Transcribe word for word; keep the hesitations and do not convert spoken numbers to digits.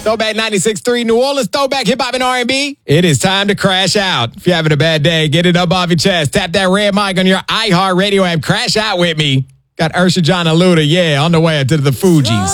Throwback ninety-six point three New Orleans, throwback hip hop and R and B. It is time to crash out. If you're having a bad day, get it up off your chest. Tap that red mic on your iHeartRadio app. Crash out with me. Got Ursha John and Luda, yeah, on the way to the Fugees.